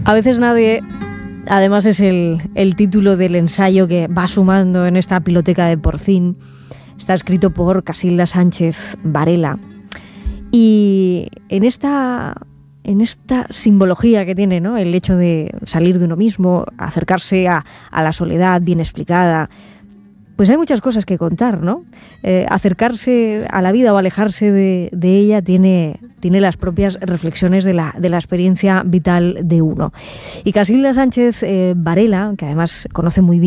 A veces nadie, además es el título del ensayo que va sumando en esta piloteca de Porcín. Está escrito por Casilda Sánchez Varela. Y en esta simbología que tiene, ¿no?, el hecho de salir de uno mismo, acercarse a la soledad bien explicada, pues hay muchas cosas que contar, ¿no? Acercarse a la vida o alejarse de ella tiene las propias reflexiones de la experiencia vital de uno. Y Casilda Sánchez Varela, que además conoce muy bien